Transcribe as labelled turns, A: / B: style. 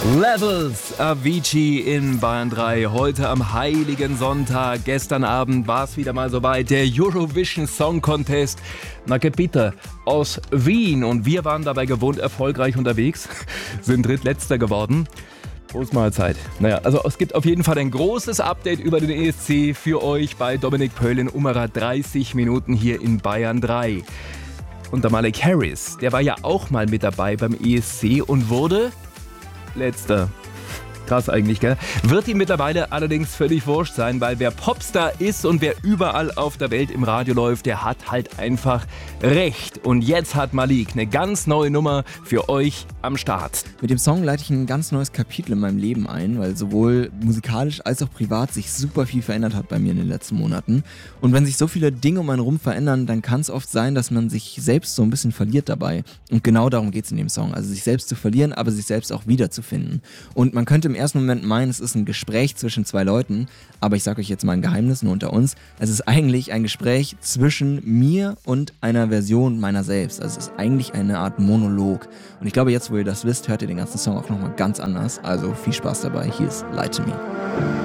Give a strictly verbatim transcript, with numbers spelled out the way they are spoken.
A: Levels, Avicii in Bayern drei, heute am Heiligen Sonntag. Gestern Abend war es wieder mal soweit, der Eurovision Song Contest. Na, que bitte, aus Wien. Und wir waren dabei gewohnt erfolgreich unterwegs, sind drittletzter geworden. Prost Mahlzeit. Naja, also es gibt auf jeden Fall ein großes Update über den E S C für euch bei Dominik Pöll in Ummerer, dreißig Minuten hier in Bayern drei. Und der Malik Harris, der war ja auch mal mit dabei beim E S C und wurde letzter. Krass eigentlich, gell? Wird ihm mittlerweile allerdings völlig wurscht sein, weil wer Popstar ist und wer überall auf der Welt im Radio läuft, der hat halt einfach recht. Und jetzt hat Malik eine ganz neue Nummer für euch am Start.
B: Mit dem Song leite ich ein ganz neues Kapitel in meinem Leben ein, weil sowohl musikalisch als auch privat sich super viel verändert hat bei mir in den letzten Monaten. Und wenn sich so viele Dinge um einen rum verändern, dann kann es oft sein, dass man sich selbst so ein bisschen verliert dabei. Und genau darum geht es in dem Song. Also sich selbst zu verlieren, aber sich selbst auch wiederzufinden. Und man könnte im ersten Moment meinen, es ist ein Gespräch zwischen zwei Leuten, aber ich sage euch jetzt mal ein Geheimnis, nur unter uns. Es ist eigentlich ein Gespräch zwischen mir und einer Version meiner selbst. Also es ist eigentlich eine Art Monolog. Und ich glaube, jetzt, wo ihr das wisst, hört ihr den ganzen Song auch nochmal ganz anders. Also viel Spaß dabei. Hier ist Lie to Me.